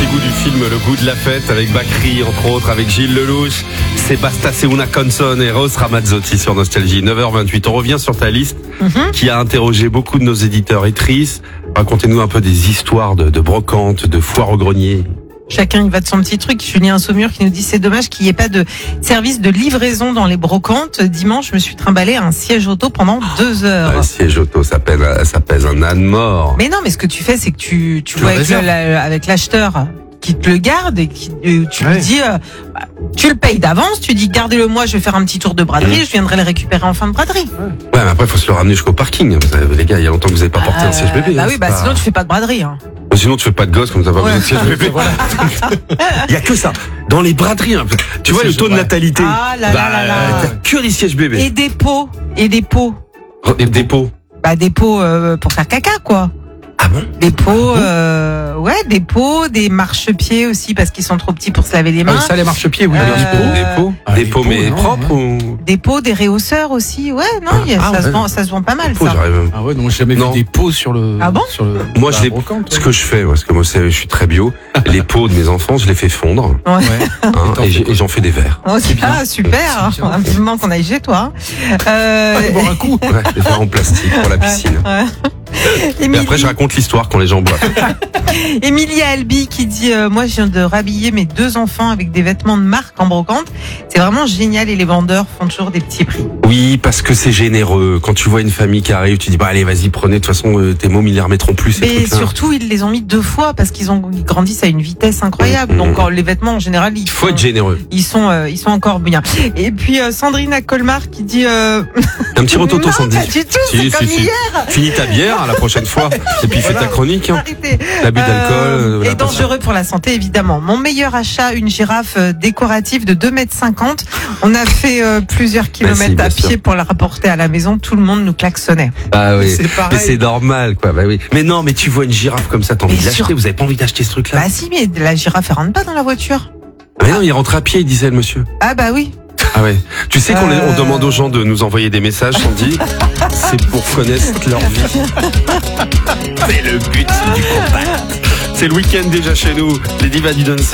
petit bout du film Le goût de la fête avec Bakri, entre autres, avec Gilles Lelouch, Sebastian Consson et Rose Ramazzotti sur Nostalgie. 9h28. On revient sur ta liste qui a interrogé beaucoup de nos éditeurs et tristes. Racontez-nous un peu des histoires de brocantes, de foires au grenier. Chacun, il va de son petit truc. Julien Saumur qui nous dit c'est dommage qu'il n'y ait pas de service de livraison dans les brocantes. Dimanche, je me suis trimballé à un siège auto pendant 2 heures. Un siège auto, ça pèse un âne mort. Mais non, mais ce que tu fais, c'est que tu vois avec l'acheteur qui te le garde et tu lui dis, tu le payes d'avance, tu dis gardez-le moi, je vais faire un petit tour de braderie, je viendrai le récupérer en fin de braderie. Ouais, mais après, il faut se le ramener jusqu'au parking. Vous savez, les gars, il y a longtemps que vous n'avez pas porté un siège bébé. Bah oui, sinon tu fais pas de braderie. Hein. Sinon, tu fais pas de gosse comme t'as pas besoin de siège bébé. Voilà. Il y a que ça. Dans les braderies, un peu. Tu vois le taux de natalité. Ah là là là là. T'as que des sièges bébés. Et des pots. Et des pots. Bah des pots pour faire caca, quoi. Ah bon? Des pots, des pots, des marchepieds aussi parce qu'ils sont trop petits pour se laver les mains. Ça, les marchepieds, oui. Des pots, mais propres ou? Des pots, des réhausseurs aussi. Ouais, non, ça se vend pas mal, ça. Ah ouais, donc j'ai jamais vu des pots sur le. Ah bon? Moi, ce que je fais, parce que moi, je suis très bio, les pots de mes enfants, je les fais fondre. Ouais. Et j'en fais des verres. Oh, ah, super. Vivement qu'on aille chez toi. Boire un coup. Ouais, des verres en plastique pour la piscine. Et après, je raconte l'histoire quand les gens boivent. Emilia Albi qui dit moi je viens de rhabiller mes 2 enfants avec des vêtements de marque en brocante. C'est vraiment génial et les vendeurs font toujours des petits prix. Oui, parce que c'est généreux. Quand tu vois une famille qui arrive, tu dis allez, vas-y, prenez. De toute façon, tes mômes ils les remettront plus. Mais surtout ils les ont mis 2 fois parce qu'ils grandissent à une vitesse incroyable. Donc les vêtements en général, il faut être généreux. Ils sont encore bien. Et puis Sandrine à Colmar qui dit un petit rototo, Sandrine. Pas du tout, c'est comme hier. Finis ta bière la prochaine fois et puis fais ta chronique. Arrêtez. L'abus d'alcool. Et dangereux pour la santé, évidemment. Mon meilleur achat, une girafe décorative de 2,50 m. On a fait plusieurs kilomètres à pied pour la rapporter à la maison. Tout le monde nous klaxonnait. Ah oui. Mais c'est normal, quoi. Bah oui. Mais non, mais tu vois une girafe comme ça, t'as envie de l'acheter. Vous avez pas envie d'acheter ce truc-là? Bah si, mais la girafe, elle rentre pas dans la voiture. Mais non, il rentre à pied, il disait le monsieur. Ah bah oui. Ah ouais. Tu sais qu'on demande aux gens de nous envoyer des messages, Sandy. C'est pour connaître leur vie. C'est le but du combat. C'est le week-end déjà chez nous. Les Divas du Dancing.